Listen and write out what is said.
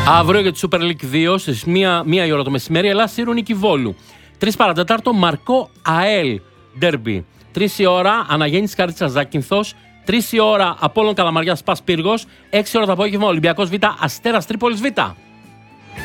Αύριο για τη Super League 2 στις 1 η ώρα το μεσημέρι, Ελλάς Ηρωνική Βόλου. 3 παρατέταρτο Μαρκό ΑΕΛ Ντέρμπι. 3 η ώρα Αναγέννης Καρίτσας Ζάκυνθος. 3 η ώρα Απόλλων Καλαμαριάς Πας Πύργος. 6 η ώρα το απόγευμα Ολυμπιακός Β Αστέρας Τρίπολης Β.